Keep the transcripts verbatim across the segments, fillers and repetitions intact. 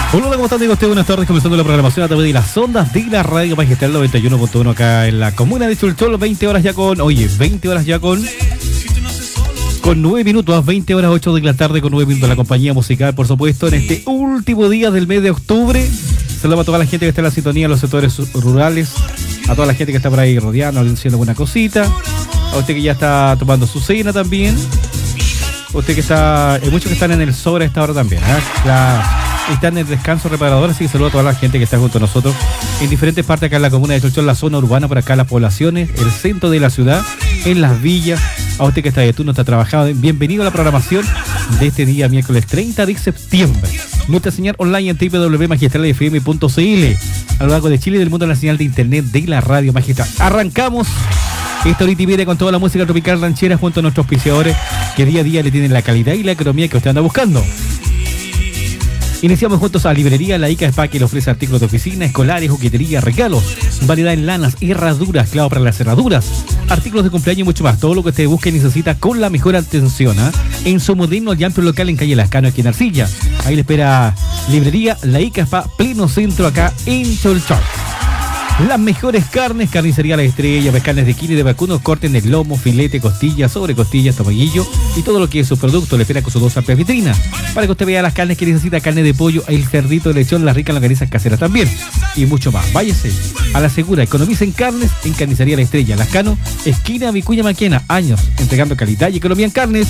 Hola, ¿cómo están? Digo usted, buenas tardes, comenzando la programación a través de las ondas de la radio Magistral noventa y uno punto uno acá en la comuna de Cholchol, veinte horas ya con, oye, veinte horas ya con, con nueve minutos, veinte horas ocho de la tarde con nueve minutos, la compañía musical, por supuesto, en este último día del mes de octubre. Saludos a toda la gente que está en la sintonía en los sectores rurales, a toda la gente que está por ahí rodeando, haciendo alguna cosita, a usted que ya está tomando su cena también, usted que está, hay muchos que están en el sobre a esta hora también, ¿eh? La, están en el descanso reparador, así que saludo a toda la gente que está junto a nosotros en diferentes partes acá en la comuna de Cholchol, la zona urbana, por acá las poblaciones, el centro de la ciudad, en las villas. A usted que está de turno, está trabajando, bienvenido a la programación de este día miércoles treinta de septiembre. Nuestra señal online en doble u doble u doble u punto magistral f m punto c l, a lo largo de Chile y del mundo, en la señal de internet de la radio Magistral. Arrancamos esta horita y media con toda la música tropical ranchera junto a nuestros auspiciadores que día a día le tienen la calidad y la economía que usted anda buscando. Iniciamos juntos a Librería La Ica Spa, que le ofrece artículos de oficina, escolares, juguetería, regalos, variedad en lanas, herraduras, clavo para las cerraduras, artículos de cumpleaños y mucho más. Todo lo que usted busque y necesita con la mejor atención, ¿eh? En su moderno y amplio local en calle Lascano, aquí en Arcilla. Ahí le espera Librería La Ica Spa, pleno centro acá en Cholchol. Las mejores carnes, carnicería La Estrella, carnes de kilo y de vacuno, corten de lomo, filete, costilla, sobre costilla, tomaguillo y todo lo que es su producto. Le espera con sus dos amplias vitrinas para que usted vea las carnes que necesita: carne de pollo, el cerdito de lechón, las ricas longanizas caseras también y mucho más. Váyase a la segura, economiza en carnes en carnicería La Estrella, Lascano, esquina Vicuña Maquena, años entregando calidad y economía en carnes.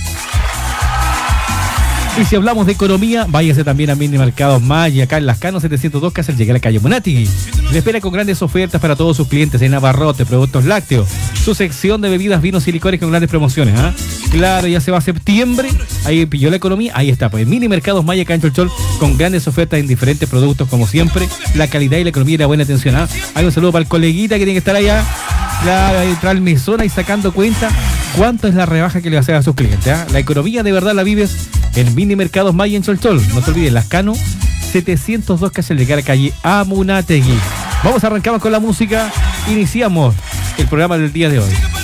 Y si hablamos de economía, váyase también a Mini Mercados Maya, acá en Lascano setecientos dos, casi al llegar a la calle Monátigui. Le espera con grandes ofertas para todos sus clientes en abarrotes, productos lácteos, su sección de bebidas, vinos y licores con grandes promociones. ¿eh? Claro, ya se va a septiembre, ahí pilló la economía, ahí está, pues Mini Mercados Maya, acá en Cholchol, con grandes ofertas en diferentes productos, como siempre, la calidad y la economía y la buena atención. ¿eh? Hay un saludo para el coleguita que tiene que estar allá, claro, ahí tras el mesón y sacando cuenta cuánto es la rebaja que le va a hacer a sus clientes. ¿eh? La economía de verdad la vives en Mini Mercados Maya en Cholchol. No se olviden, Lascano setecientos dos, casi al llegar a la calle Amunátegui. Vamos a arrancar con la música. Iniciamos el programa del día de hoy.